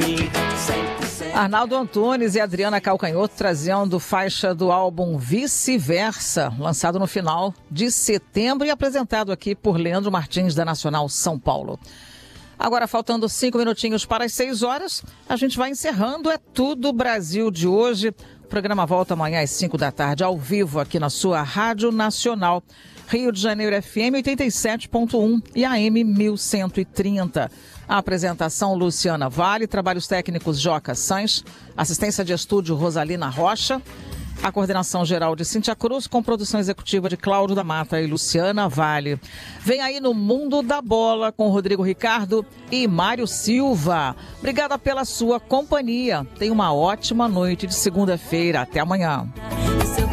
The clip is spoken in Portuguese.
Arnaldo Antunes e Adriana Calcanhoto trazendo faixa do álbum Vice-Versa, lançado no final de setembro e apresentado aqui por Leandro Martins, da Nacional São Paulo. Agora, faltando 5 minutinhos para as 6 horas, a gente vai encerrando É Tudo Brasil de hoje. O programa volta amanhã às 5 da tarde, ao vivo, aqui na sua Rádio Nacional. Rio de Janeiro FM 87.1 e AM 1130. A apresentação Luciana Vale, trabalhos técnicos Joca Sanz, assistência de estúdio Rosalina Rocha, a coordenação geral de Cíntia Cruz, com produção executiva de Cláudio da Mata e Luciana Vale. Vem aí no Mundo da Bola com Rodrigo Ricardo e Mário Silva. Obrigada pela sua companhia. Tenha uma ótima noite de segunda-feira. Até amanhã.